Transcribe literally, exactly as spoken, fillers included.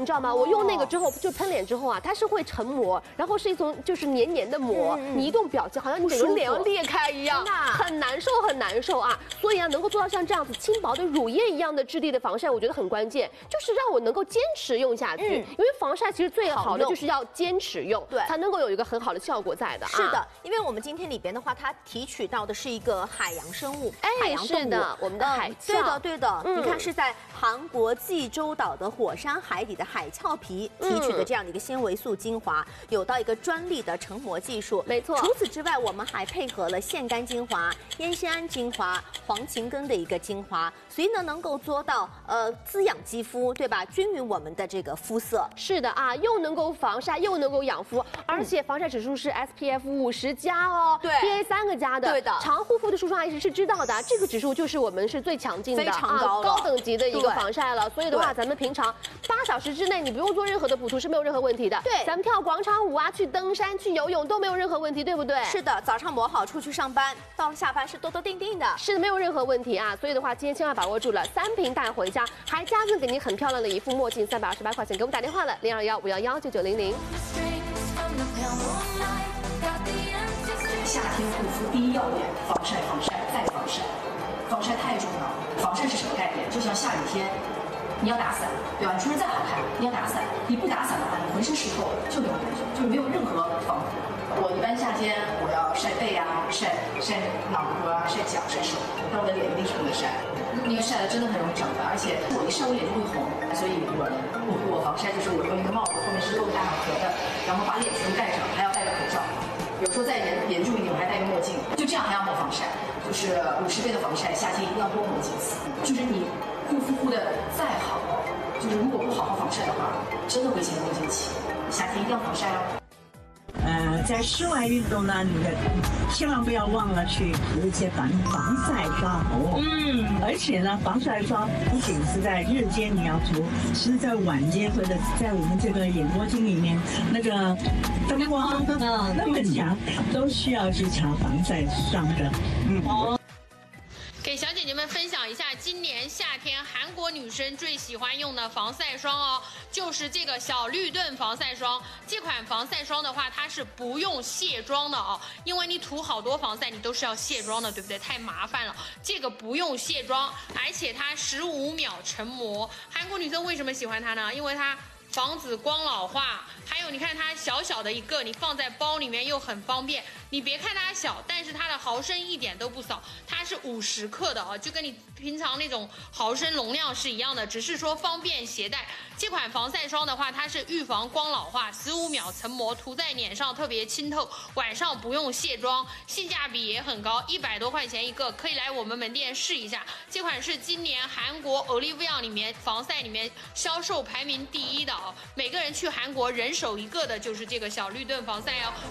你知道吗？我用那个之后，就喷脸之后啊，它是会成膜，然后是一层就是黏黏的膜，嗯、你一动表情好像你整个脸要裂开一样，很难受很难受啊。所以啊，能够做到像这样子轻薄的乳液一样的质地的防晒，我觉得很关键，就是让我能够坚持用下去。嗯、因为防晒其实最好的就是要坚持用，对，才能够有一个很好的效果在的。 是的，因为我们今天里边的话，它提取到的是一个海洋生物， 哎， 海洋动物， 是的，我们的海鞘。 对的，对的，你看是在韩国济州岛的火山海底的海鞘皮提取的这样的一个纤维素精华，有到一个专利的成膜技术。 没错。 除此之外，我们还配合了腺苷精华、烟酰胺精华、黄芩根的一个精华，所以呢，能够做到呃滋养肌肤，对吧？均匀我们的这个肤色。 是的啊，又能够防晒，又能够养肤，而且防晒指数是 S P F 五十加哦， 对 ，P A 三个加的。 对的。 常护肤的叔叔阿姨是知道的，这个指数就是我们是最强劲的， 非常高啊，高等级的一个防晒了。所以的话，咱们平常八小时之内你不用做任何的补涂是没有任何问题的。 对， 咱们跳广场舞啊，去登山、去游泳都没有任何问题，对不对？ 是的，早上抹好出去上班，到了下班是多多定定的。 是的，没有任何问题啊。所以的话，今天千万把握住了，三瓶带回家，还加赠给您很漂亮的一副墨镜，三百二十八块钱，给我们打电话了，零二幺五幺幺九九零零。 夏天护肤第一要点，防晒，防晒再防晒，防晒太重要。防晒是什么概念？就像下雨天，你要打伞，对吧？你出门再好看，你要打伞，你不打伞的话，你浑身湿透，就没有感觉，就是没有任何防护。我一般夏天我要晒背啊，晒晒脑壳啊，晒脚晒手，但我的脸一定是不能晒，因为晒了真的很容易长斑，而且我一晒我脸就会红，所以我我我防晒就是我用一个帽子，后面是露大脑壳的，然后把脸全部盖上，还要戴个口罩。有时候再严严重一点，我还戴个墨镜，就这样还要抹防晒，就是五十倍的防晒，夏天一定要多抹几次。就是你护肤护的再好，就是如果不好好防晒的话，真的会前功尽弃。夏天一定要防晒哦。 呃，在室外运动呢，你的千万不要忘了去涂一些防防晒霜哦。嗯，而且呢，防晒霜不仅是在日间你要涂，其实在晚间或者在我们这个眼窝睛里面那个灯光啊那么强，都需要去擦防晒霜的。嗯。哦。 给小姐姐们分享一下，今年夏天韩国女生最喜欢用的防晒霜哦，就是这个小绿盾防晒霜。这款防晒霜的话，它是不用卸妆的哦，因为你涂好多防晒你都是要卸妆的，对不对？太麻烦了。这个不用卸妆，而且它十五秒成膜。韩国女生为什么喜欢它呢？因为它防止光老化，还有你看它小小的一个，你放在包里面又很方便。你别看它小，但是它的毫升一点都不少，它是五十克的啊，就跟你平常那种毫升容量是一样的，只是说方便携带。这款防晒霜的话，它是预防光老化，十五秒成膜，涂在脸上特别清透，晚上不用卸妆，性价比也很高，一百多块钱一个，可以来我们门店试一下。这款是今年韩国 Olivia 里面防晒里面销售排名第一的啊，每个人去韩国人手一个的就是这个小绿盾防晒哦，